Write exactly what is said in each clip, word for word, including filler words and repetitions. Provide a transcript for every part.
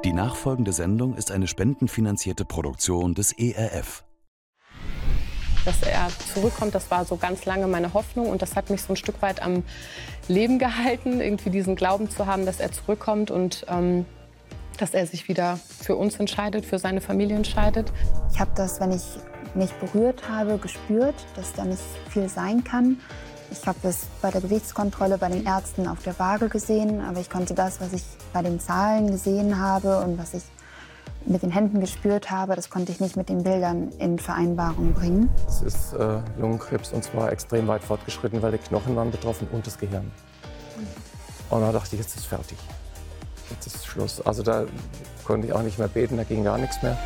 Die nachfolgende Sendung ist eine spendenfinanzierte Produktion des E R F. Dass er zurückkommt, das war so ganz lange meine Hoffnung. Und das hat mich so ein Stück weit am Leben gehalten, irgendwie diesen Glauben zu haben, dass er zurückkommt und ähm, dass er sich wieder für uns entscheidet, für seine Familie entscheidet. Ich habe das, wenn ich mich berührt habe, gespürt, dass da nicht viel sein kann. Ich habe es bei der Gewichtskontrolle bei den Ärzten auf der Waage gesehen, aber ich konnte das, was ich bei den Zahlen gesehen habe und was ich mit den Händen gespürt habe, das konnte ich nicht mit den Bildern in Vereinbarung bringen. Es ist äh, Lungenkrebs und zwar extrem weit fortgeschritten, weil die Knochen waren betroffen und das Gehirn. Und da dachte ich, jetzt ist fertig. Jetzt ist Schluss. Also da konnte ich auch nicht mehr beten, da ging gar nichts mehr.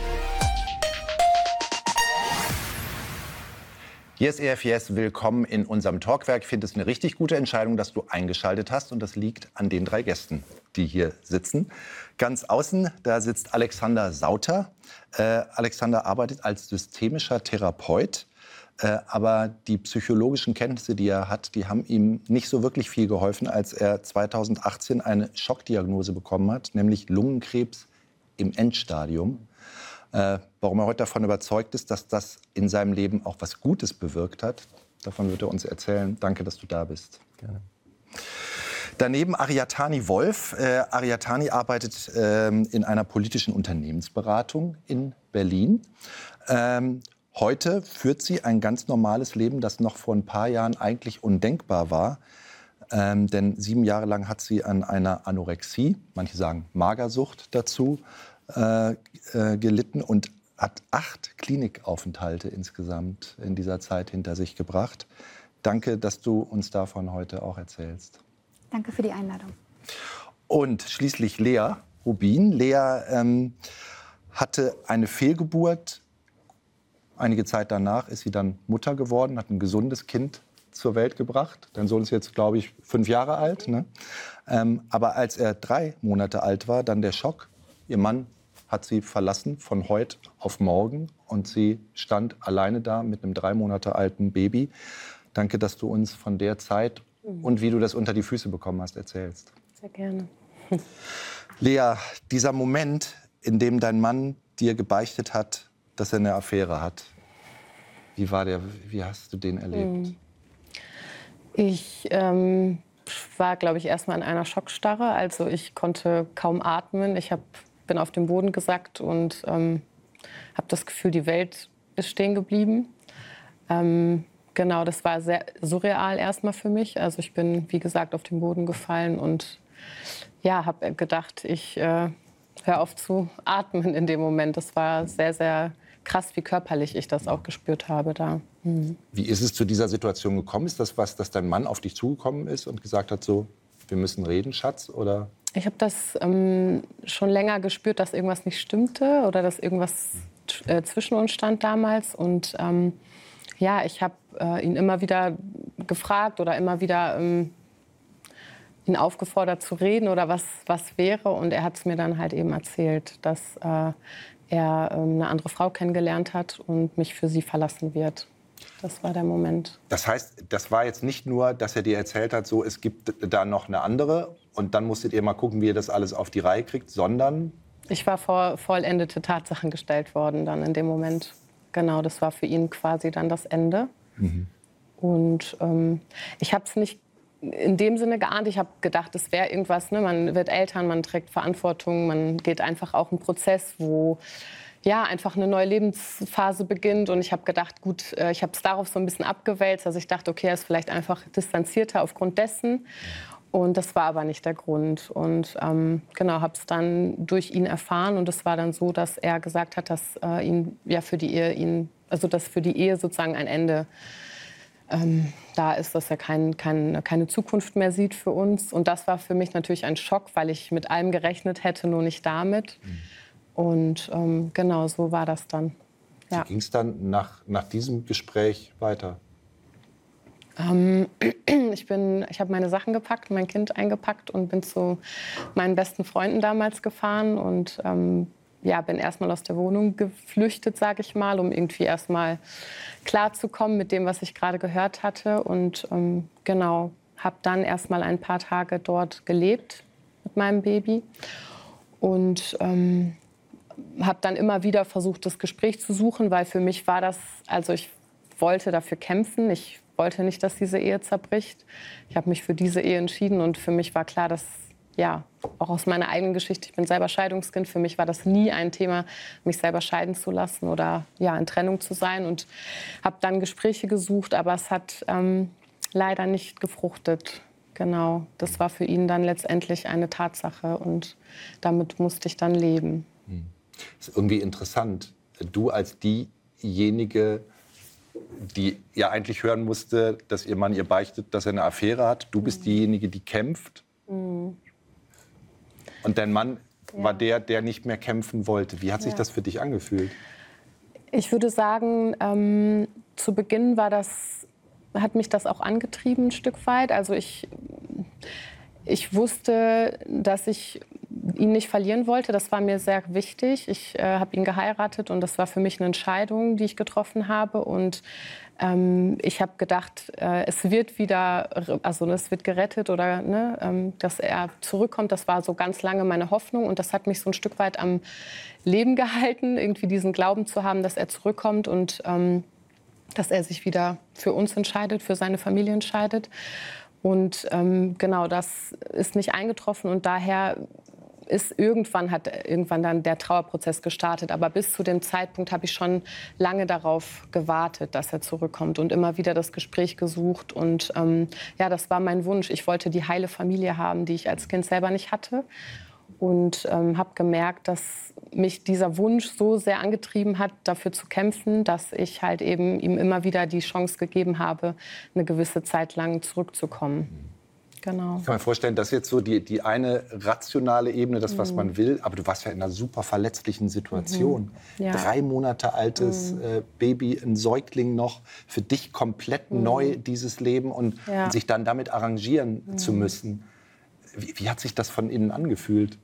Hier ist E F Yes, willkommen in unserem Talkwerk. Ich finde es eine richtig gute Entscheidung, dass du eingeschaltet hast. Und das liegt an den drei Gästen, die hier sitzen. Ganz außen, da sitzt Alexander Sauter. Äh, Alexander arbeitet als systemischer Therapeut. Äh, aber die psychologischen Kenntnisse, die er hat, die haben ihm nicht so wirklich viel geholfen, als er zweitausendachtzehn eine Schockdiagnose bekommen hat, nämlich Lungenkrebs im Endstadium. Äh, warum er heute davon überzeugt ist, dass das in seinem Leben auch was Gutes bewirkt hat, davon wird er uns erzählen. Danke, dass du da bist. Gerne. Daneben Ariadhani Wolf. Äh, Ariadhani arbeitet ähm, in einer politischen Unternehmensberatung in Berlin. Ähm, heute führt sie ein ganz normales Leben, das noch vor ein paar Jahren eigentlich undenkbar war. Ähm, denn sieben Jahre lang hat sie an einer Anorexie, manche sagen Magersucht dazu, Äh, äh, gelitten und hat acht Klinikaufenthalte insgesamt in dieser Zeit hinter sich gebracht. Danke, dass du uns davon heute auch erzählst. Danke für die Einladung. Und schließlich Lea Rubin. Lea ähm, hatte eine Fehlgeburt. Einige Zeit danach ist sie dann Mutter geworden, hat ein gesundes Kind zur Welt gebracht. Dein Sohn ist jetzt, glaube ich, fünf Jahre alt. Ne? Ähm, aber als er drei Monate alt war, dann der Schock. Ihr Mann hat sie verlassen von heute auf morgen und sie stand alleine da mit einem drei Monate alten Baby. Danke, dass du uns von der Zeit und wie du das unter die Füße bekommen hast, erzählst. Sehr gerne. Lea, dieser Moment, in dem dein Mann dir gebeichtet hat, dass er eine Affäre hat, wie war der? Wie hast du den erlebt? Ich ähm, war, glaube ich, erst mal in einer Schockstarre. Also ich konnte kaum atmen. Ich hab, bin auf den Boden gesackt und ähm, habe das Gefühl, die Welt ist stehen geblieben. Ähm, genau, das war sehr surreal erstmal für mich. Also ich bin, wie gesagt, auf den Boden gefallen und ja, habe gedacht, ich äh, höre auf zu atmen in dem Moment. Das war sehr, sehr krass, wie körperlich ich das auch gespürt habe da. Mhm. Wie ist es zu dieser Situation gekommen? Ist das was, dass dein Mann auf dich zugekommen ist und gesagt hat, so, wir müssen reden, Schatz? Oder? Ich habe das ähm, schon länger gespürt, dass irgendwas nicht stimmte oder dass irgendwas äh, zwischen uns stand damals. Und ähm, ja, ich habe äh, ihn immer wieder gefragt oder immer wieder ähm, ihn aufgefordert zu reden oder was, was wäre. Und er hat es mir dann halt eben erzählt, dass äh, er ähm, eine andere Frau kennengelernt hat und mich für sie verlassen wird. Das war der Moment. Das heißt, das war jetzt nicht nur, dass er dir erzählt hat, so, es gibt da noch eine andere und dann musstet ihr mal gucken, wie ihr das alles auf die Reihe kriegt, sondern? Ich war vor vollendete Tatsachen gestellt worden dann in dem Moment. Genau, das war für ihn quasi dann das Ende. Mhm. Und ähm, ich habe es nicht in dem Sinne geahnt. Ich habe gedacht, es wäre irgendwas, ne? Man wird Eltern, man trägt Verantwortung, man geht einfach auch einen Prozess, wo ja, einfach eine neue Lebensphase beginnt. Und ich habe gedacht, gut, äh, ich habe es darauf so ein bisschen abgewälzt. Also ich dachte, okay, er ist vielleicht einfach distanzierter aufgrund dessen. Und das war aber nicht der Grund. Und ähm, genau, habe es dann durch ihn erfahren. Und es war dann so, dass er gesagt hat, dass äh, ihn ja für die Ehe, ihn, also dass für die Ehe sozusagen ein Ende ähm, da ist, dass er kein, kein, keine Zukunft mehr sieht für uns. Und das war für mich natürlich ein Schock, weil ich mit allem gerechnet hätte, nur nicht damit. Mhm. Und ähm, genau, so war das dann. Ja. Wie ging es dann nach, nach diesem Gespräch weiter? Ähm, ich bin, ich habe meine Sachen gepackt, mein Kind eingepackt und bin zu meinen besten Freunden damals gefahren und ähm, ja, bin erstmal aus der Wohnung geflüchtet, sage ich mal, um irgendwie erstmal klarzukommen mit dem, was ich gerade gehört hatte. Und ähm, genau, habe dann erstmal ein paar Tage dort gelebt mit meinem Baby. Und ähm, habe dann immer wieder versucht, das Gespräch zu suchen, weil für mich war das, also ich wollte dafür kämpfen. Ich wollte nicht, dass diese Ehe zerbricht. Ich habe mich für diese Ehe entschieden und für mich war klar, dass, ja, auch aus meiner eigenen Geschichte, ich bin selber Scheidungskind, für mich war das nie ein Thema, mich selber scheiden zu lassen oder ja, in Trennung zu sein. Und habe dann Gespräche gesucht, aber es hat ähm, leider nicht gefruchtet. Genau, das war für ihn dann letztendlich eine Tatsache und damit musste ich dann leben. Das ist irgendwie interessant. Du als diejenige, die ja eigentlich hören musste, dass ihr Mann ihr beichtet, dass er eine Affäre hat. Du bist mhm. diejenige, die kämpft. Mhm. Und dein Mann ja. war der, der nicht mehr kämpfen wollte. Wie hat sich ja. das für dich angefühlt? Ich würde sagen, ähm, zu Beginn war das, hat mich das auch angetrieben ein Stück weit. Also ich, ich wusste, dass ich ihn nicht verlieren wollte. Das war mir sehr wichtig. Ich äh, habe ihn geheiratet und das war für mich eine Entscheidung, die ich getroffen habe. Und ähm, ich habe gedacht, äh, es wird wieder, also es wird gerettet oder ne, ähm, dass er zurückkommt. Das war so ganz lange meine Hoffnung und das hat mich so ein Stück weit am Leben gehalten, irgendwie diesen Glauben zu haben, dass er zurückkommt und ähm, dass er sich wieder für uns entscheidet, für seine Familie entscheidet. Und ähm, genau, das ist nicht eingetroffen und daher ist irgendwann hat irgendwann dann der Trauerprozess gestartet. Aber bis zu dem Zeitpunkt habe ich schon lange darauf gewartet, dass er zurückkommt und immer wieder das Gespräch gesucht. Und ähm, ja, das war mein Wunsch. Ich wollte die heile Familie haben, die ich als Kind selber nicht hatte. Und ähm, habe gemerkt, dass mich dieser Wunsch so sehr angetrieben hat, dafür zu kämpfen, dass ich halt eben ihm immer wieder die Chance gegeben habe, eine gewisse Zeit lang zurückzukommen. Genau. Ich kann mir vorstellen, das ist jetzt so die, die eine rationale Ebene, das, was mhm. man will. Aber du warst ja in einer super verletzlichen Situation. Mhm. Ja. Drei Monate altes mhm. äh, Baby, ein Säugling noch. Für dich komplett mhm. neu, dieses Leben. Und, ja. und sich dann damit arrangieren mhm. zu müssen. Wie, wie hat sich das von innen angefühlt?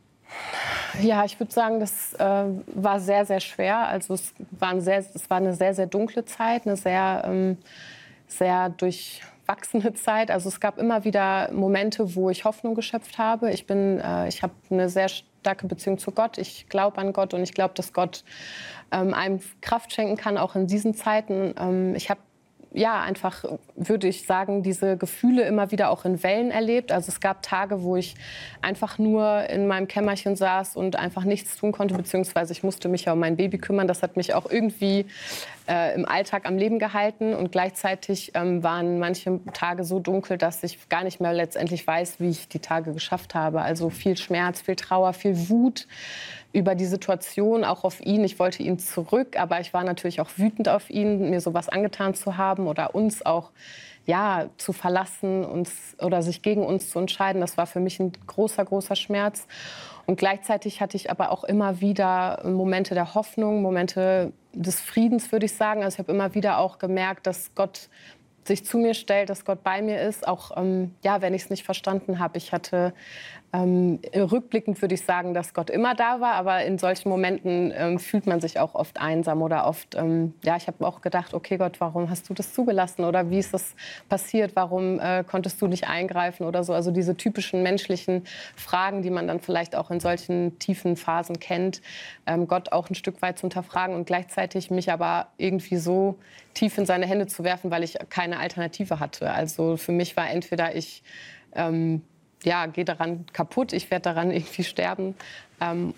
Ja, ich würde sagen, das äh, war sehr, sehr schwer. Also es war, ein sehr, es war eine sehr, sehr dunkle Zeit. Eine sehr, ähm, sehr durch... wachsende Zeit. Also es gab immer wieder Momente, wo ich Hoffnung geschöpft habe. Ich bin, äh, ich habe eine sehr starke Beziehung zu Gott. Ich glaube an Gott und ich glaube, dass Gott ähm, einem Kraft schenken kann, auch in diesen Zeiten. Ähm, ich habe ja einfach, würde ich sagen, diese Gefühle immer wieder auch in Wellen erlebt. Also es gab Tage, wo ich einfach nur in meinem Kämmerchen saß und einfach nichts tun konnte, beziehungsweise ich musste mich ja um mein Baby kümmern. Das hat mich auch irgendwie äh, im Alltag am Leben gehalten. Und gleichzeitig ähm, waren manche Tage so dunkel, dass ich gar nicht mehr letztendlich weiß, wie ich die Tage geschafft habe. Also viel Schmerz, viel Trauer, viel Wut über die Situation, auch auf ihn. Ich wollte ihn zurück, aber ich war natürlich auch wütend auf ihn, mir sowas angetan zu haben oder uns auch ja, zu verlassen uns, oder sich gegen uns zu entscheiden. Das war für mich ein großer, großer Schmerz. Und gleichzeitig hatte ich aber auch immer wieder Momente der Hoffnung, Momente des Friedens, würde ich sagen. Also ich habe immer wieder auch gemerkt, dass Gott sich zu mir stellt, dass Gott bei mir ist, auch ähm, ja, wenn ich es nicht verstanden habe. Ich hatte ähm, rückblickend würde ich sagen, dass Gott immer da war, aber in solchen Momenten ähm, fühlt man sich auch oft einsam oder oft, ähm, ja, ich habe auch gedacht, okay Gott, warum hast du das zugelassen oder wie ist das passiert, warum äh, konntest du nicht eingreifen oder so. Also diese typischen menschlichen Fragen, die man dann vielleicht auch in solchen tiefen Phasen kennt, ähm, Gott auch ein Stück weit zu hinterfragen und gleichzeitig mich aber irgendwie so tief in seine Hände zu werfen, weil ich keine Alternative hatte. Also für mich war entweder ich ähm, ja, gehe daran kaputt, ich werde daran irgendwie sterben, ähm,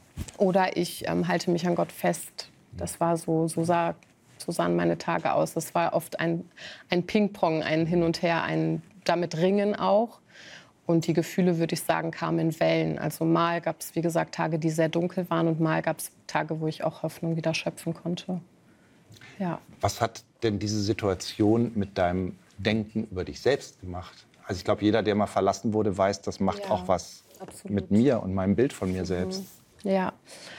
oder ich ähm, halte mich an Gott fest. Das war so, so, sah, so sahen meine Tage aus. Das war oft ein, ein Ping-Pong, ein Hin und Her, ein damit Ringen auch. Und die Gefühle, würde ich sagen, kamen in Wellen. Also mal gab es, wie gesagt, Tage, die sehr dunkel waren und mal gab es Tage, wo ich auch Hoffnung wieder schöpfen konnte. Ja. Was hat denn diese Situation mit deinem Denken über dich selbst gemacht? Also ich glaube, jeder, der mal verlassen wurde, weiß, das macht ja, auch was absolut. Mit mir und meinem Bild von mir selbst. Ja,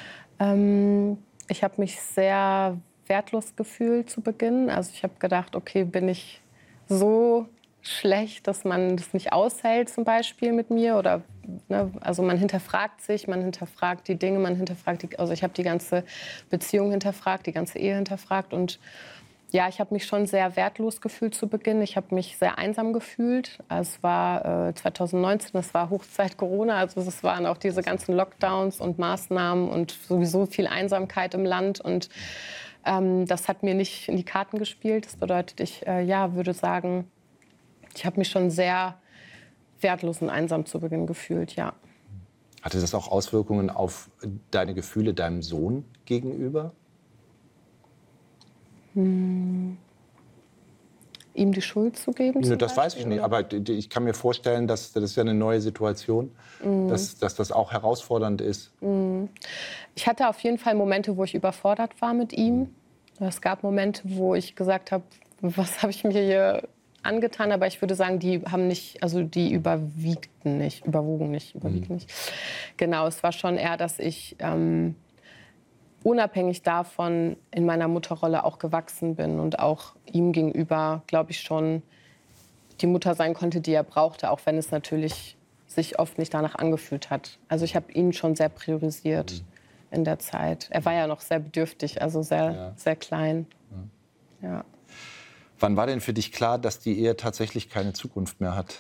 ähm, ich habe mich sehr wertlos gefühlt zu Beginn. Also ich habe gedacht, okay, bin ich so schlecht, dass man das nicht aushält zum Beispiel mit mir? Oder, ne, also man hinterfragt sich, man hinterfragt die Dinge, man hinterfragt die, also ich habe die ganze Beziehung hinterfragt, die ganze Ehe hinterfragt und ja, ich habe mich schon sehr wertlos gefühlt zu Beginn. Ich habe mich sehr einsam gefühlt. Es war äh, zwanzig neunzehn, das war Hochzeit Corona. Also es waren auch diese ganzen Lockdowns und Maßnahmen und sowieso viel Einsamkeit im Land. Und ähm, das hat mir nicht in die Karten gespielt. Das bedeutet, ich äh, ja, würde sagen, ich habe mich schon sehr wertlos und einsam zu Beginn gefühlt, ja. Hatte das auch Auswirkungen auf deine Gefühle deinem Sohn gegenüber? Hm. Ihm die Schuld zu geben? Ne, das Beispiel, weiß ich nicht, oder? aber ich kann mir vorstellen, dass das ist ja eine neue Situation, mm. dass, dass das auch herausfordernd ist. Mm. Ich hatte auf jeden Fall Momente, wo ich überfordert war mit ihm. Es gab Momente, wo ich gesagt habe, was habe ich mir hier angetan, aber ich würde sagen, die haben nicht, also die überwiegten nicht, überwogen nicht, überwiegten mm. nicht. Genau, es war schon eher, dass ich ähm, unabhängig davon in meiner Mutterrolle auch gewachsen bin und auch ihm gegenüber, glaube ich, schon die Mutter sein konnte, die er brauchte, auch wenn es natürlich sich oft nicht danach angefühlt hat. Also ich habe ihn schon sehr priorisiert mhm. in der Zeit. Er war ja noch sehr bedürftig, also sehr, ja. sehr klein. Ja. Ja. Wann war denn für dich klar, dass die Ehe tatsächlich keine Zukunft mehr hat?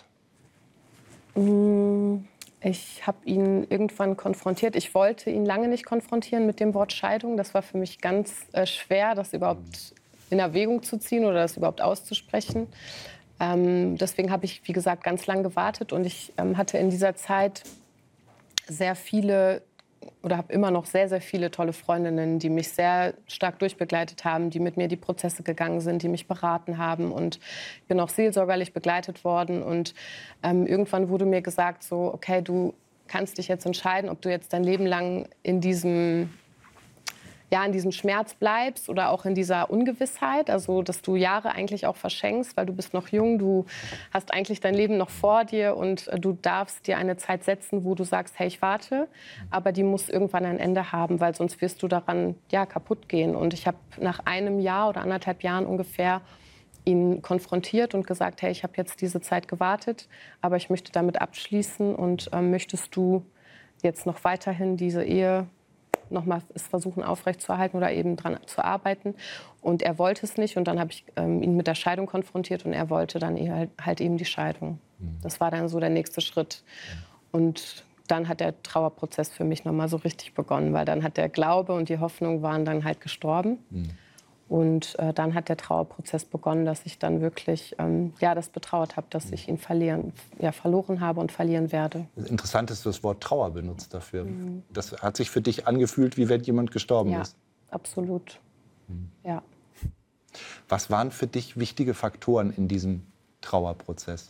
Mmh. Ich habe ihn irgendwann konfrontiert. Ich wollte ihn lange nicht konfrontieren mit dem Wort Scheidung. Das war für mich ganz äh, schwer, das überhaupt in Erwägung zu ziehen oder das überhaupt auszusprechen. Ähm, deswegen habe ich, wie gesagt, ganz lange gewartet. Und ich ähm, hatte in dieser Zeit sehr viele oder habe immer noch sehr, sehr viele tolle Freundinnen, die mich sehr stark durchbegleitet haben, die mit mir die Prozesse gegangen sind, die mich beraten haben. Und ich bin auch seelsorgerlich begleitet worden. Und ähm, irgendwann wurde mir gesagt, so, okay, du kannst dich jetzt entscheiden, ob du jetzt dein Leben lang in diesem, ja, in diesem Schmerz bleibst oder auch in dieser Ungewissheit. Also, dass du Jahre eigentlich auch verschenkst, weil du bist noch jung, du hast eigentlich dein Leben noch vor dir und äh, du darfst dir eine Zeit setzen, wo du sagst, hey, ich warte, aber die muss irgendwann ein Ende haben, weil sonst wirst du daran, ja, kaputt gehen. Und ich habe nach einem Jahr oder anderthalb Jahren ungefähr ihn konfrontiert und gesagt, hey, ich habe jetzt diese Zeit gewartet, aber ich möchte damit abschließen und äh, möchtest du jetzt noch weiterhin diese Ehe noch mal es versuchen aufrechtzuerhalten oder eben dran zu arbeiten. Und er wollte es nicht. Und dann habe ich ähm, ihn mit der Scheidung konfrontiert und er wollte dann halt, halt eben die Scheidung. Mhm. Das war dann so der nächste Schritt. Und dann hat der Trauerprozess für mich noch mal so richtig begonnen, weil dann hat der Glaube und die Hoffnung waren dann halt gestorben. Mhm. Und äh, dann hat der Trauerprozess begonnen, dass ich dann wirklich ähm, ja, das betrauert habe, dass ich ihn verlieren, ja, verloren habe und verlieren werde. Interessant, dass du das Wort Trauer benutzt dafür. Mhm. Das hat sich für dich angefühlt, wie wenn jemand gestorben ja, ist. Absolut. Mhm. Ja. Was waren für dich wichtige Faktoren in diesem Trauerprozess?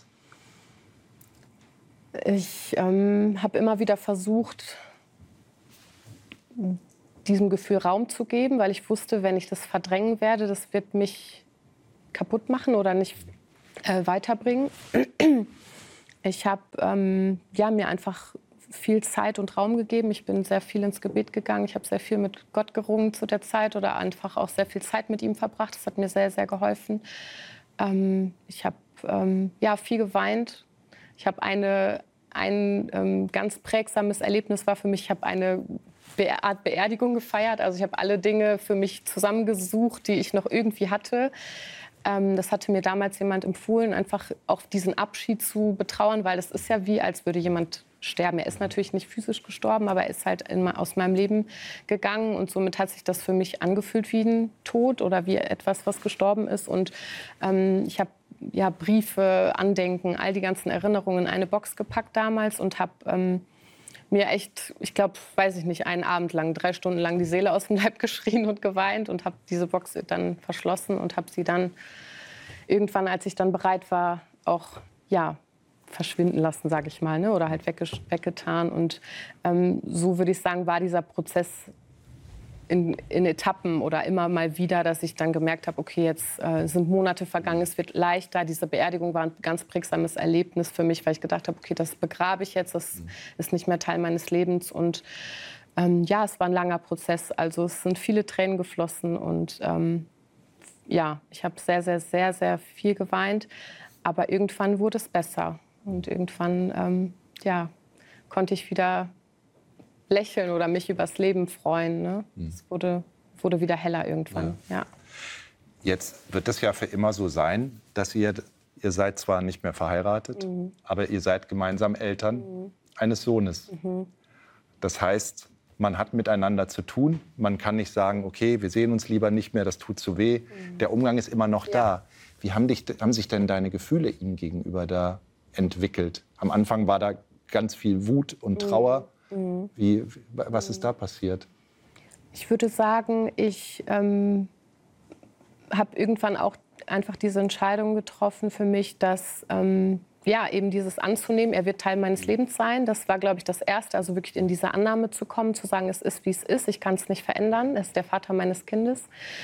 Ich ähm, habe immer wieder versucht, diesem Gefühl Raum zu geben, weil ich wusste, wenn ich das verdrängen werde, das wird mich kaputt machen oder nicht äh, weiterbringen. Ich habe ähm, ja, mir einfach viel Zeit und Raum gegeben. Ich bin sehr viel ins Gebet gegangen. Ich habe sehr viel mit Gott gerungen zu der Zeit oder einfach auch sehr viel Zeit mit ihm verbracht. Das hat mir sehr, sehr geholfen. Ähm, ich habe ähm, ja, viel geweint. Ich habe eine, ein ähm, ganz prägsames Erlebnis war für mich, ich habe eine Be- Art Beerdigung gefeiert. Also ich habe alle Dinge für mich zusammengesucht, die ich noch irgendwie hatte. Ähm, das hatte mir damals jemand empfohlen, einfach auch diesen Abschied zu betrauern, weil es ist ja wie, als würde jemand sterben. Er ist natürlich nicht physisch gestorben, aber er ist halt in, aus meinem Leben gegangen. Und somit hat sich das für mich angefühlt wie ein Tod oder wie etwas, was gestorben ist. Und ähm, ich habe ja, Briefe, Andenken, all die ganzen Erinnerungen in eine Box gepackt damals und habe ähm, mir echt, ich glaube, weiß ich nicht, einen Abend lang, drei Stunden lang die Seele aus dem Leib geschrien und geweint und habe diese Box dann verschlossen und habe sie dann irgendwann, als ich dann bereit war, auch ja, verschwinden lassen, sage ich mal, ne? Oder halt weggetan. Und ähm, so würde ich sagen, war dieser Prozess in, in Etappen oder immer mal wieder, dass ich dann gemerkt habe, okay, jetzt äh, sind Monate vergangen, es wird leichter. Diese Beerdigung war ein ganz prägsames Erlebnis für mich, weil ich gedacht habe, okay, das begrabe ich jetzt, das mhm. ist nicht mehr Teil meines Lebens. Und ähm, ja, es war ein langer Prozess, also es sind viele Tränen geflossen und ähm, ja, ich habe sehr, sehr, sehr, sehr viel geweint, aber irgendwann wurde es besser und irgendwann, ähm, ja, konnte ich wieder lächeln oder mich übers Leben freuen. Ne? Mhm. Es wurde, wurde wieder heller irgendwann. Ja. Ja. Jetzt wird es ja für immer so sein, dass ihr, ihr seid zwar nicht mehr verheiratet, mhm. aber ihr seid gemeinsam Eltern mhm. eines Sohnes. Mhm. Das heißt, man hat miteinander zu tun. Man kann nicht sagen, okay, wir sehen uns lieber nicht mehr, das tut zu weh. Mhm. Der Umgang ist immer noch ja. da. Wie haben, dich, haben sich denn deine Gefühle ihm gegenüber da entwickelt? Am Anfang war da ganz viel Wut und Trauer. Mhm. Wie, was ist da passiert? Ich würde sagen, ich ähm, habe irgendwann auch einfach diese Entscheidung getroffen für mich, dass ähm, ja, eben dieses anzunehmen, er wird Teil meines Lebens sein. Das war, glaube ich, das Erste, also wirklich in diese Annahme zu kommen, zu sagen, es ist, wie es ist, ich kann es nicht verändern, er ist der Vater meines Kindes.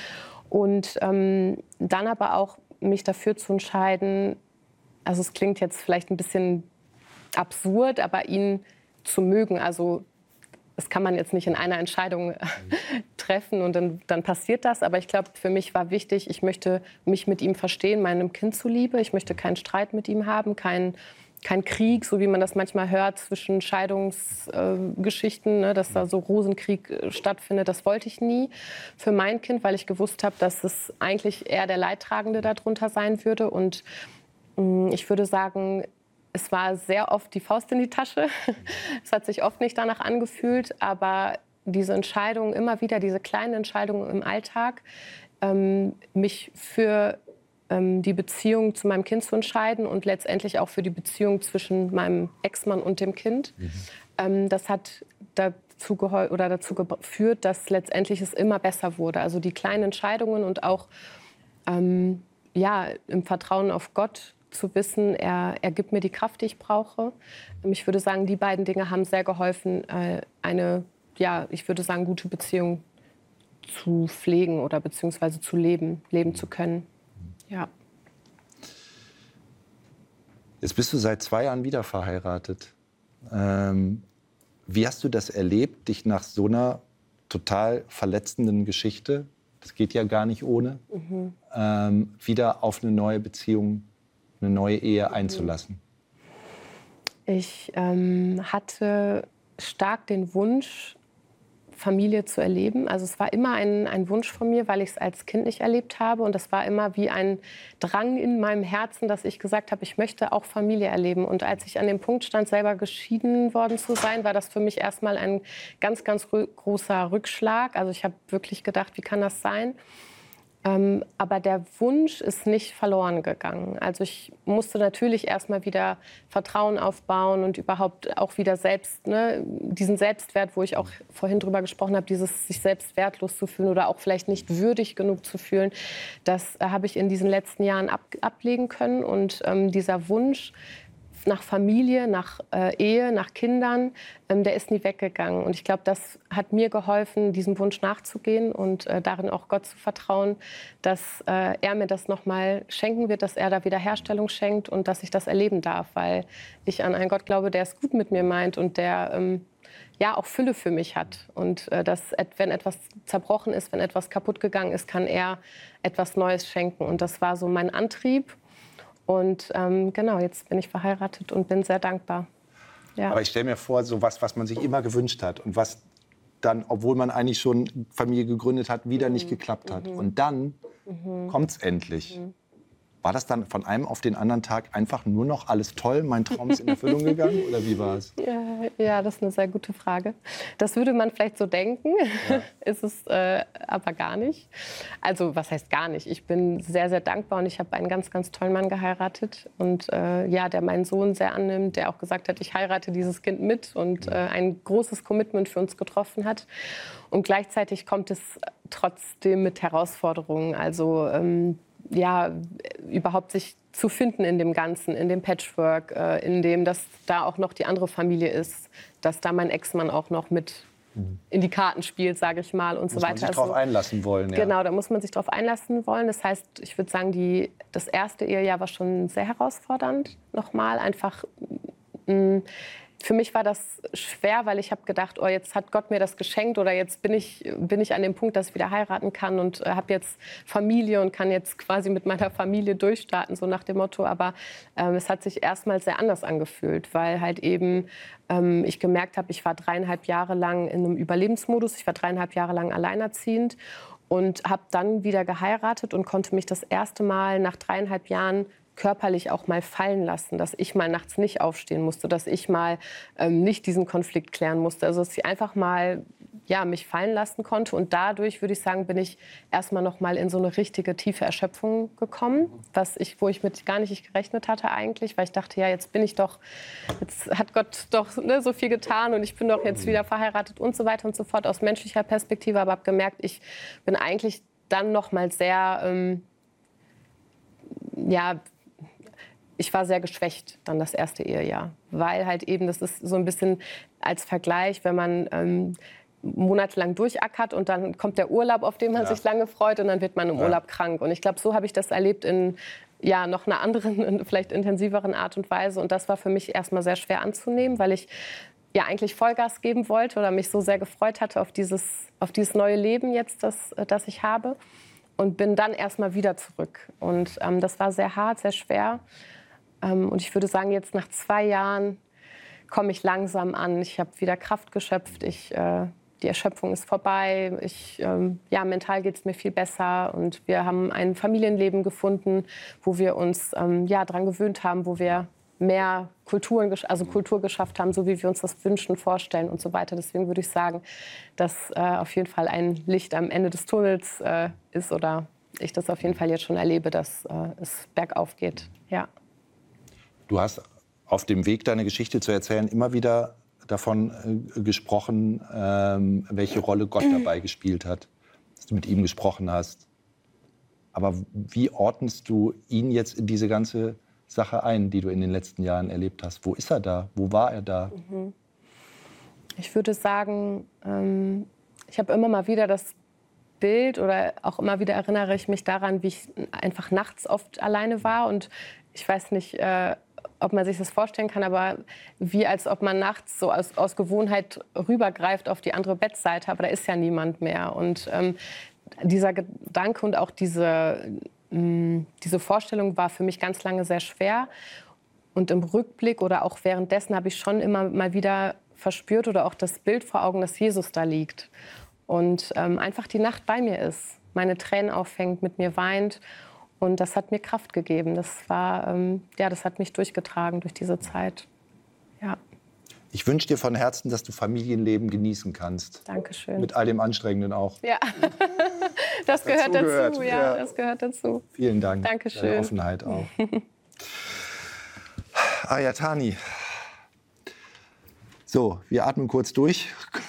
Und ähm, dann aber auch mich dafür zu entscheiden, also es klingt jetzt vielleicht ein bisschen absurd, aber ihn zu mögen, also das kann man jetzt nicht in einer Entscheidung äh, treffen und dann, dann passiert das. Aber ich glaube, für mich war wichtig, ich möchte mich mit ihm verstehen, meinem Kind zuliebe. Ich möchte keinen Streit mit ihm haben, keinen kein Krieg, so wie man das manchmal hört zwischen Scheidungsgeschichten, äh, ne, dass da so Rosenkrieg äh, stattfindet. Das wollte ich nie für mein Kind, weil ich gewusst habe, dass es eigentlich eher der Leidtragende darunter sein würde. Und mh, ich würde sagen, es war sehr oft die Faust in die Tasche. Es hat sich oft nicht danach angefühlt, aber diese Entscheidungen, immer wieder diese kleinen Entscheidungen im Alltag, ähm, mich für ähm, die Beziehung zu meinem Kind zu entscheiden und letztendlich auch für die Beziehung zwischen meinem Ex-Mann und dem Kind, mhm. ähm, das hat dazu, gehol- oder dazu geführt, dass letztendlich es immer besser wurde. Also die kleinen Entscheidungen und auch ähm, ja, im Vertrauen auf Gott, zu wissen, er, er gibt mir die Kraft, die ich brauche. Ich würde sagen, die beiden Dinge haben sehr geholfen, eine, ja, ich würde sagen, gute Beziehung zu pflegen oder beziehungsweise zu leben, leben zu können. Ja. Jetzt bist du seit zwei Jahren wieder verheiratet. Ähm, wie hast du das erlebt, dich nach so einer total verletzenden Geschichte, das geht ja gar nicht ohne, mhm. ähm, wieder auf eine neue Beziehung, eine neue Ehe einzulassen? Ich ähm, hatte stark den Wunsch, Familie zu erleben. Also es war immer ein, ein Wunsch von mir, weil ich es als Kind nicht erlebt habe. Und das war immer wie ein Drang in meinem Herzen, dass ich gesagt habe, ich möchte auch Familie erleben. Und als ich an dem Punkt stand, selber geschieden worden zu sein, war das für mich erstmal ein ganz, ganz großer Rückschlag. Also ich habe wirklich gedacht, wie kann das sein? Ähm, aber der Wunsch ist nicht verloren gegangen. Also ich musste natürlich erstmal wieder Vertrauen aufbauen und überhaupt auch wieder selbst, ne, diesen Selbstwert, wo ich auch vorhin drüber gesprochen habe, dieses sich selbst wertlos zu fühlen oder auch vielleicht nicht würdig genug zu fühlen, das äh, habe ich in diesen letzten Jahren ab, ablegen können. Und ähm, dieser Wunsch nach Familie, nach äh, Ehe, nach Kindern, ähm, der ist nie weggegangen. Und ich glaube, das hat mir geholfen, diesem Wunsch nachzugehen und äh, darin auch Gott zu vertrauen, dass äh, er mir das noch mal schenken wird, dass er da Wiederherstellung schenkt und dass ich das erleben darf, weil ich an einen Gott glaube, der es gut mit mir meint und der ähm, ja auch Fülle für mich hat. Und äh, dass, wenn etwas zerbrochen ist, wenn etwas kaputt gegangen ist, kann er etwas Neues schenken. Und das war so mein Antrieb. Und ähm, genau, jetzt bin ich verheiratet und bin sehr dankbar. Ja. Aber ich stelle mir vor, so was, was man sich immer gewünscht hat und was dann, obwohl man eigentlich schon Familie gegründet hat, wieder mhm. nicht geklappt hat. Mhm. Und dann mhm. kommt es endlich. Mhm. War das dann von einem auf den anderen Tag einfach nur noch alles toll, mein Traum ist in Erfüllung gegangen oder wie war es? Ja, ja, das ist eine sehr gute Frage. Das würde man vielleicht so denken, ja. Ist es äh, aber gar nicht. Also was heißt gar nicht? Ich bin sehr, sehr dankbar und ich habe einen ganz, ganz tollen Mann geheiratet und äh, ja, der meinen Sohn sehr annimmt, der auch gesagt hat, ich heirate dieses Kind mit und äh, ein großes Commitment für uns getroffen hat. Und gleichzeitig kommt es trotzdem mit Herausforderungen. Also ähm, ja, überhaupt sich zu finden in dem Ganzen, in dem Patchwork, äh, in dem, dass da auch noch die andere Familie ist, dass da mein Ex-Mann auch noch mit in die Karten spielt, sage ich mal, und muss so weiter. Muss man sich darauf einlassen wollen, ja. Genau, da muss man sich darauf einlassen wollen. Das heißt, ich würde sagen, die, das erste Ehejahr war schon sehr herausfordernd, nochmal, einfach mh, für mich war das schwer, weil ich habe gedacht, oh, jetzt hat Gott mir das geschenkt oder jetzt bin ich, bin ich an dem Punkt, dass ich wieder heiraten kann und äh, habe jetzt Familie und kann jetzt quasi mit meiner Familie durchstarten, so nach dem Motto. Aber ähm, es hat sich erstmal sehr anders angefühlt, weil halt eben ähm, ich gemerkt habe, ich war dreieinhalb Jahre lang in einem Überlebensmodus, ich war dreieinhalb Jahre lang alleinerziehend. und habe dann wieder geheiratet und konnte mich das erste Mal nach dreieinhalb Jahren körperlich auch mal fallen lassen, dass ich mal nachts nicht aufstehen musste, dass ich mal ähm, nicht diesen Konflikt klären musste. Also dass ich einfach mal ja, mich fallen lassen konnte. Und dadurch, würde ich sagen, bin ich erstmal noch mal in so eine richtige tiefe Erschöpfung gekommen, was ich, wo ich mit gar nicht gerechnet hatte eigentlich, weil ich dachte, ja, jetzt bin ich doch, jetzt hat Gott doch ne, so viel getan und ich bin doch jetzt wieder verheiratet und so weiter und so fort aus menschlicher Perspektive. Aber habe gemerkt, ich bin eigentlich dann noch mal sehr, ähm, ja, ich war sehr geschwächt dann das erste Ehejahr, weil halt eben, das ist so ein bisschen als Vergleich, wenn man ähm, monatelang durchackert und dann kommt der Urlaub, auf den man ja. sich lange freut und dann wird man im ja. Urlaub krank. Und ich glaube, so habe ich das erlebt in ja, noch einer anderen, vielleicht intensiveren Art und Weise. Und das war für mich erstmal sehr schwer anzunehmen, weil ich ja eigentlich Vollgas geben wollte oder mich so sehr gefreut hatte auf dieses, auf dieses neue Leben jetzt, das, das ich habe. Und bin dann erstmal wieder zurück. Und ähm, das war sehr hart, sehr schwer. Und ich würde sagen, jetzt nach zwei Jahren komme ich langsam an. Ich habe wieder Kraft geschöpft. Ich, äh, die Erschöpfung ist vorbei. Ich, ähm, ja, mental geht es mir viel besser. Und wir haben ein Familienleben gefunden, wo wir uns ähm, ja, daran gewöhnt haben, wo wir mehr Kulturen, also Kultur geschafft haben, so wie wir uns das wünschen, vorstellen und so weiter. Deswegen würde ich sagen, dass äh, auf jeden Fall ein Licht am Ende des Tunnels äh, ist oder ich das auf jeden Fall jetzt schon erlebe, dass äh, es bergauf geht. Ja. Du hast auf dem Weg, deine Geschichte zu erzählen, immer wieder davon äh, gesprochen, ähm, welche Rolle Gott dabei gespielt hat, dass du mit ihm gesprochen hast. Aber wie ordnest du ihn jetzt in diese ganze Sache ein, die du in den letzten Jahren erlebt hast? Wo ist er da? Wo war er da? Mhm. Ich würde sagen, ähm, ich habe immer mal wieder das Bild oder auch immer wieder erinnere ich mich daran, wie ich einfach nachts oft alleine war. Und ich weiß nicht, äh, ob man sich das vorstellen kann, aber wie als ob man nachts so aus, aus Gewohnheit rübergreift auf die andere Bettseite, aber da ist ja niemand mehr. Und ähm, dieser Gedanke und auch diese, mh, diese Vorstellung war für mich ganz lange sehr schwer. Und im Rückblick oder auch währenddessen habe ich schon immer mal wieder verspürt oder auch das Bild vor Augen, dass Jesus da liegt und ähm, einfach die Nacht bei mir ist, meine Tränen auffängt, mit mir weint. Und das hat mir Kraft gegeben. Das war, ähm, ja, das hat mich durchgetragen durch diese Zeit. Ja. Ich wünsche dir von Herzen, dass du Familienleben genießen kannst. Dankeschön. Mit all dem Anstrengenden auch. Ja, das gehört dazu. Gehört. Ja, ja, das gehört dazu. Vielen Dank. Dankeschön. Deine Offenheit auch. Ayatani. So, wir atmen kurz durch.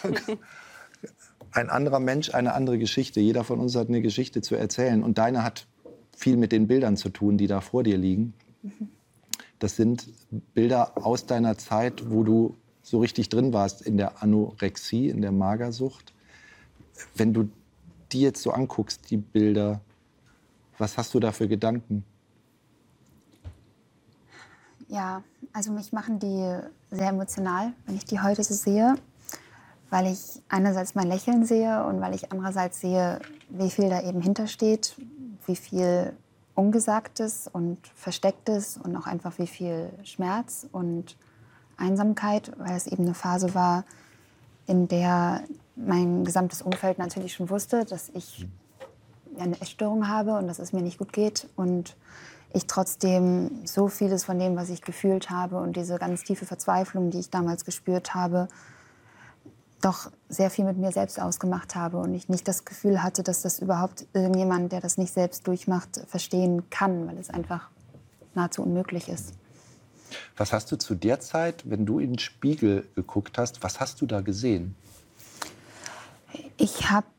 Ein anderer Mensch, eine andere Geschichte. Jeder von uns hat eine Geschichte zu erzählen. Und deine hat viel mit den Bildern zu tun, die da vor dir liegen. Das sind Bilder aus deiner Zeit, wo du so richtig drin warst in der Anorexie, in der Magersucht. Wenn du die jetzt so anguckst, die Bilder, was hast du da für Gedanken? Ja, also mich machen die sehr emotional, wenn ich die heute so sehe, weil ich einerseits mein Lächeln sehe und weil ich andererseits sehe, wie viel da eben hintersteht, wie viel Ungesagtes und Verstecktes und auch einfach wie viel Schmerz und Einsamkeit, weil es eben eine Phase war, in der mein gesamtes Umfeld natürlich schon wusste, dass ich eine Essstörung habe und dass es mir nicht gut geht und ich trotzdem so vieles von dem, was ich gefühlt habe und diese ganz tiefe Verzweiflung, die ich damals gespürt habe, doch sehr viel mit mir selbst ausgemacht habe und ich nicht das Gefühl hatte, dass das überhaupt irgendjemand, der das nicht selbst durchmacht, verstehen kann, weil es einfach nahezu unmöglich ist. Was hast du zu der Zeit, wenn du in den Spiegel geguckt hast, was hast du da gesehen? Ich habe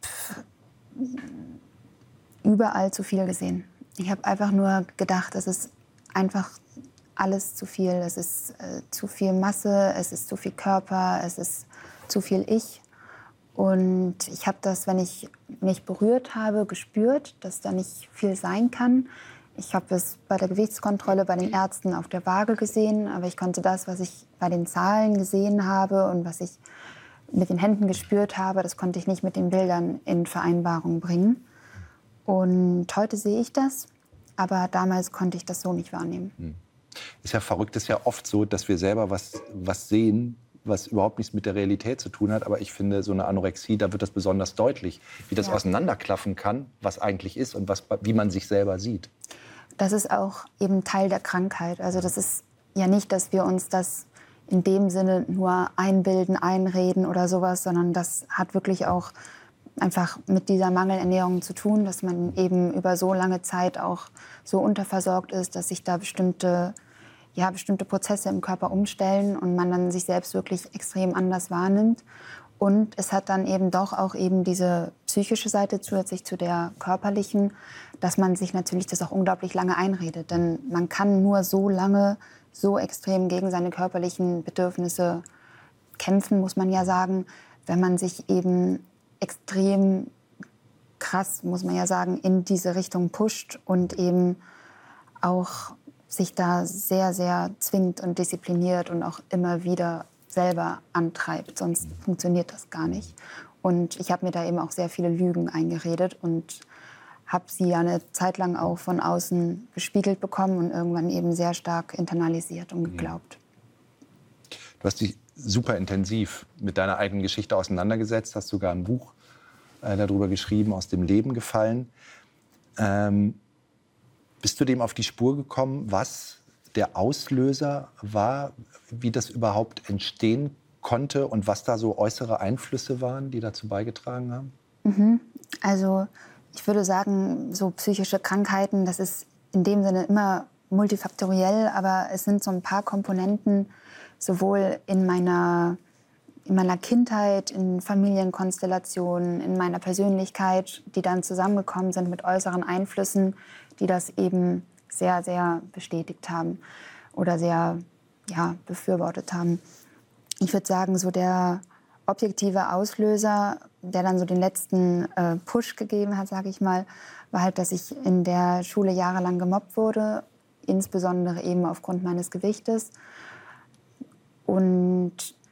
überall zu viel gesehen. Ich habe einfach nur gedacht, es ist einfach alles zu viel. Es ist äh, zu viel Masse, es ist zu viel Körper, es ist zu viel Ich. Und ich habe das, wenn ich mich berührt habe, gespürt, dass da nicht viel sein kann. Ich habe es bei der Gewichtskontrolle bei den Ärzten auf der Waage gesehen, aber ich konnte das, was ich bei den Zahlen gesehen habe und was ich mit den Händen gespürt habe, das konnte ich nicht mit den Bildern in Vereinbarung bringen. Und heute sehe ich das, aber damals konnte ich das so nicht wahrnehmen. Ist ja verrückt, ist ja oft so, dass wir selber was, was sehen, was überhaupt nichts mit der Realität zu tun hat. Aber ich finde, so eine Anorexie, da wird das besonders deutlich, wie das ja. auseinanderklaffen kann, was eigentlich ist und was, wie man sich selber sieht. Das ist auch eben Teil der Krankheit. Also das ist ja nicht, dass wir uns das in dem Sinne nur einbilden, einreden oder sowas, sondern das hat wirklich auch einfach mit dieser Mangelernährung zu tun, dass man eben über so lange Zeit auch so unterversorgt ist, dass sich da bestimmte, ja, bestimmte Prozesse im Körper umstellen und man dann sich selbst wirklich extrem anders wahrnimmt. Und es hat dann eben doch auch eben diese psychische Seite zusätzlich zu der körperlichen, dass man sich natürlich das auch unglaublich lange einredet. Denn man kann nur so lange so extrem gegen seine körperlichen Bedürfnisse kämpfen, muss man ja sagen, wenn man sich eben extrem krass, muss man ja sagen, in diese Richtung pusht und eben auch sich da sehr, sehr zwingt und diszipliniert und auch immer wieder selber antreibt. Sonst funktioniert das gar nicht. Und ich habe mir da eben auch sehr viele Lügen eingeredet und habe sie ja eine Zeit lang auch von außen gespiegelt bekommen und irgendwann eben sehr stark internalisiert und geglaubt. Du hast dich super intensiv mit deiner eigenen Geschichte auseinandergesetzt, hast sogar ein Buch äh, darüber geschrieben, aus dem Leben gefallen. Ähm, bist du dem auf die Spur gekommen, was der Auslöser war, wie das überhaupt entstehen konnte und was da so äußere Einflüsse waren, die dazu beigetragen haben? Mhm. Also ich würde sagen, so psychische Krankheiten, das ist in dem Sinne immer multifaktoriell, aber es sind so ein paar Komponenten, sowohl in meiner, in meiner Kindheit, in Familienkonstellationen, in meiner Persönlichkeit, die dann zusammengekommen sind mit äußeren Einflüssen, die das eben sehr, sehr bestätigt haben oder sehr ja, befürwortet haben. Ich würde sagen, so der objektive Auslöser, der dann so den letzten äh, Push gegeben hat, sage ich mal, war halt, dass ich in der Schule jahrelang gemobbt wurde, insbesondere eben aufgrund meines Gewichtes. Und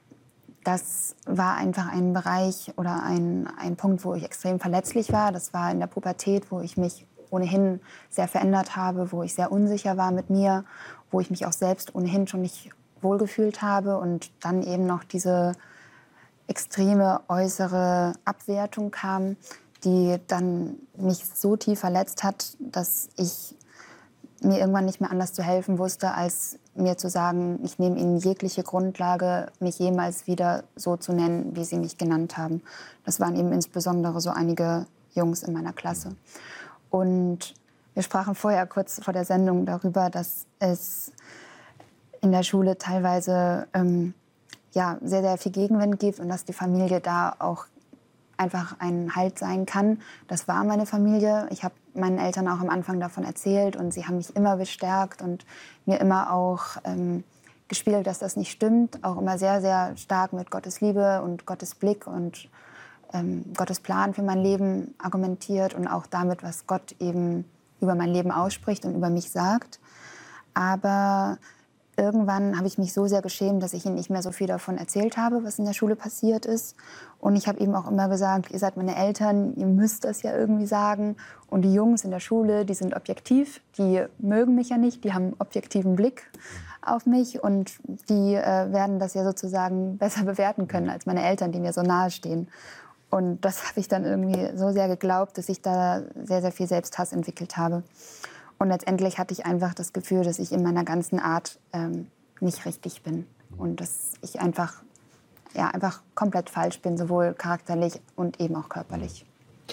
das war einfach ein Bereich oder ein, ein Punkt, wo ich extrem verletzlich war. Das war in der Pubertät, wo ich mich ohnehin sehr verändert habe, wo ich sehr unsicher war mit mir, wo ich mich auch selbst ohnehin schon nicht wohlgefühlt habe und dann eben noch diese extreme äußere Abwertung kam, die dann mich so tief verletzt hat, dass ich mir irgendwann nicht mehr anders zu helfen wusste, als mir zu sagen, ich nehme Ihnen jegliche Grundlage, mich jemals wieder so zu nennen, wie Sie mich genannt haben. Das waren eben insbesondere so einige Jungs in meiner Klasse. Und wir sprachen vorher kurz vor der Sendung darüber, dass es in der Schule teilweise ähm, ja, sehr, sehr viel Gegenwind gibt und dass die Familie da auch einfach ein Halt sein kann. Das war meine Familie. Ich habe meinen Eltern auch am Anfang davon erzählt und sie haben mich immer bestärkt und mir immer auch ähm, gespiegelt, dass das nicht stimmt. Auch immer sehr, sehr stark mit Gottes Liebe und Gottes Blick und ähm, Gottes Plan für mein Leben argumentiert und auch damit, was Gott eben über mein Leben ausspricht und über mich sagt. Aber irgendwann habe ich mich so sehr geschämt, dass ich ihnen nicht mehr so viel davon erzählt habe, was in der Schule passiert ist. Und ich habe eben auch immer gesagt, ihr seid meine Eltern, ihr müsst das ja irgendwie sagen. Und die Jungs in der Schule, die sind objektiv, die mögen mich ja nicht, die haben einen objektiven Blick auf mich und die äh, werden das ja sozusagen besser bewerten können als meine Eltern, die mir so nahe stehen. Und das habe ich dann irgendwie so sehr geglaubt, dass ich da sehr, sehr viel Selbsthass entwickelt habe. Und letztendlich hatte ich einfach das Gefühl, dass ich in meiner ganzen Art ähm, nicht richtig bin. Und dass ich einfach, ja, einfach komplett falsch bin, sowohl charakterlich und eben auch körperlich.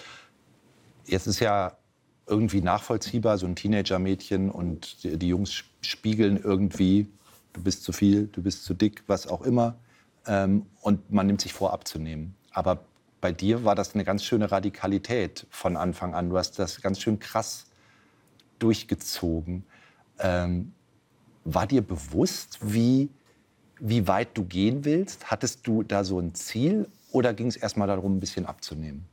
Jetzt ist ja irgendwie nachvollziehbar, so ein Teenager-Mädchen und die, die Jungs spiegeln irgendwie, du bist zu viel, du bist zu dick, was auch immer. Ähm, und man nimmt sich vor, abzunehmen. Aber bei dir war das eine ganz schöne Radikalität von Anfang an. Du hast das ganz schön krass durchgezogen. Ähm, war dir bewusst, wie, wie weit du gehen willst? Hattest du da so ein Ziel oder ging es erst mal darum, ein bisschen abzunehmen?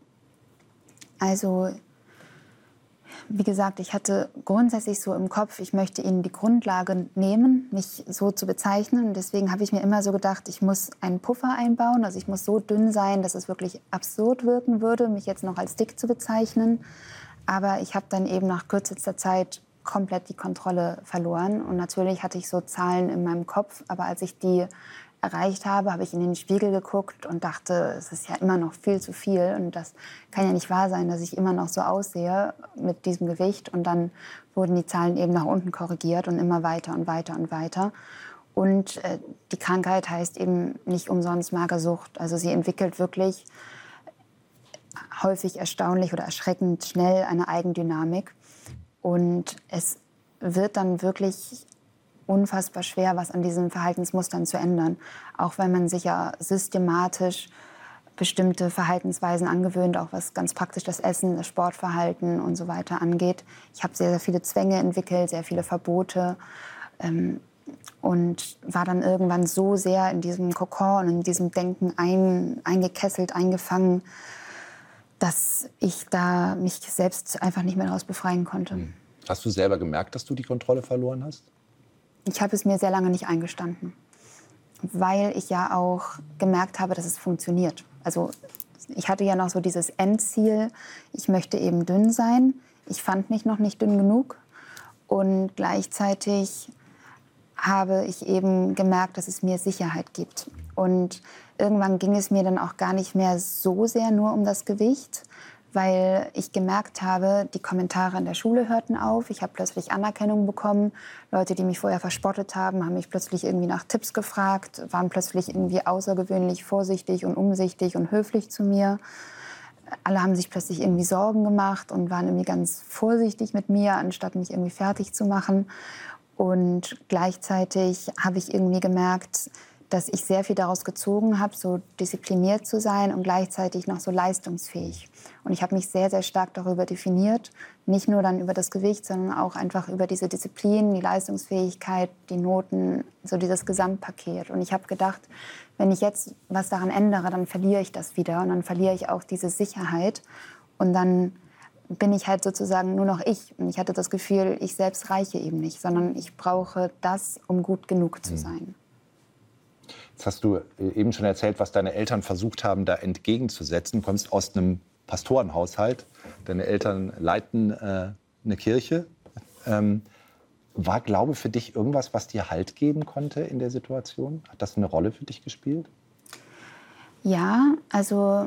Also, wie gesagt, ich hatte grundsätzlich so im Kopf, ich möchte ihnen die Grundlage nehmen, mich so zu bezeichnen. Und deswegen habe ich mir immer so gedacht, ich muss einen Puffer einbauen. Also ich muss so dünn sein, dass es wirklich absurd wirken würde, mich jetzt noch als dick zu bezeichnen. Aber ich habe dann eben nach kürzester Zeit komplett die Kontrolle verloren. Und natürlich hatte ich so Zahlen in meinem Kopf. Aber als ich die erreicht habe, habe ich in den Spiegel geguckt und dachte, es ist ja immer noch viel zu viel. Und das kann ja nicht wahr sein, dass ich immer noch so aussehe mit diesem Gewicht. Und dann wurden die Zahlen eben nach unten korrigiert und immer weiter und weiter und weiter. Und äh, die Krankheit heißt eben nicht umsonst Magersucht. Also sie entwickelt wirklich häufig erstaunlich oder erschreckend schnell eine Eigendynamik. Und es wird dann wirklich unfassbar schwer, was an diesen Verhaltensmustern zu ändern. Auch wenn man sich ja systematisch bestimmte Verhaltensweisen angewöhnt, auch was ganz praktisch das Essen, das Sportverhalten und so weiter angeht. Ich habe sehr, sehr viele Zwänge entwickelt, sehr viele Verbote. Ähm, Und war dann irgendwann so sehr in diesem Kokon, in diesem Denken ein, eingekesselt, eingefangen, dass ich da mich selbst einfach nicht mehr daraus befreien konnte. Hast du selber gemerkt, dass du die Kontrolle verloren hast? Ich habe es mir sehr lange nicht eingestanden, weil ich ja auch gemerkt habe, dass es funktioniert. Also ich hatte ja noch so dieses Endziel, ich möchte eben dünn sein. Ich fand mich noch nicht dünn genug und gleichzeitig habe ich eben gemerkt, dass es mir Sicherheit gibt. Und irgendwann ging es mir dann auch gar nicht mehr so sehr nur um das Gewicht, weil ich gemerkt habe, die Kommentare in der Schule hörten auf. Ich habe plötzlich Anerkennung bekommen. Leute, die mich vorher verspottet haben, haben mich plötzlich irgendwie nach Tipps gefragt, waren plötzlich irgendwie außergewöhnlich vorsichtig und umsichtig und höflich zu mir. Alle haben sich plötzlich irgendwie Sorgen gemacht und waren irgendwie ganz vorsichtig mit mir, anstatt mich irgendwie fertig zu machen. Und gleichzeitig habe ich irgendwie gemerkt, dass ich sehr viel daraus gezogen habe, so diszipliniert zu sein und gleichzeitig noch so leistungsfähig. Und ich habe mich sehr, sehr stark darüber definiert, nicht nur dann über das Gewicht, sondern auch einfach über diese Disziplin, die Leistungsfähigkeit, die Noten, so dieses Gesamtpaket. Und ich habe gedacht, wenn ich jetzt was daran ändere, dann verliere ich das wieder und dann verliere ich auch diese Sicherheit und dann bin ich halt sozusagen nur noch ich. Und ich hatte das Gefühl, ich selbst reiche eben nicht, sondern ich brauche das, um gut genug zu sein. Jetzt hast du eben schon erzählt, was deine Eltern versucht haben, da entgegenzusetzen. Du kommst aus einem Pastorenhaushalt. Deine Eltern leiten äh, eine Kirche. Ähm, war Glaube für dich irgendwas, was dir Halt geben konnte in der Situation? Hat das eine Rolle für dich gespielt? Ja, also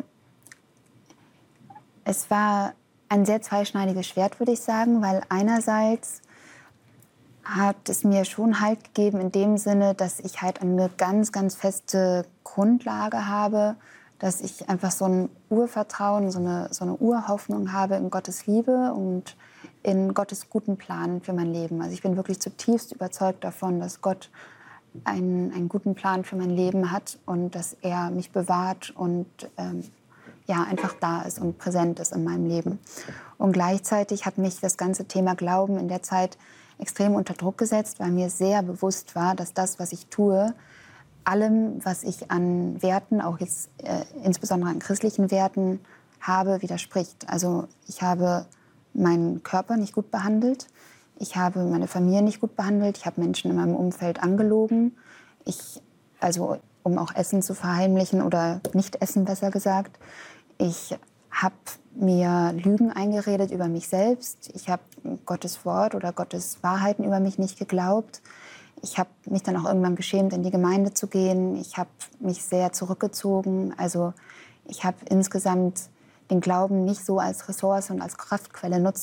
es war ein sehr zweischneidiges Schwert, würde ich sagen, weil einerseits hat es mir schon Halt gegeben in dem Sinne, dass ich halt eine ganz, ganz feste Grundlage habe, dass ich einfach so ein Urvertrauen, so eine, so eine Urhoffnung habe in Gottes Liebe und in Gottes guten Plan für mein Leben. Also ich bin wirklich zutiefst überzeugt davon, dass Gott einen, einen guten Plan für mein Leben hat und dass er mich bewahrt und ähm, ja, einfach da ist und präsent ist in meinem Leben. Und gleichzeitig hat mich das ganze Thema Glauben in der Zeit extrem unter Druck gesetzt, weil mir sehr bewusst war, dass das, was ich tue, allem, was ich an Werten, auch jetzt äh, insbesondere an christlichen Werten habe, widerspricht. Also ich habe meinen Körper nicht gut behandelt, ich habe meine Familie nicht gut behandelt, ich habe Menschen in meinem Umfeld angelogen, ich, also um auch Essen zu verheimlichen oder nicht essen, besser gesagt. Ich habe mir Lügen eingeredet über mich selbst. Ich habe Gottes Wort oder Gottes Wahrheiten über mich nicht geglaubt. Ich habe mich dann auch irgendwann geschämt, in die Gemeinde zu gehen. Ich habe mich sehr zurückgezogen. Also ich habe insgesamt den Glauben nicht so als Ressource und als Kraftquelle nutzen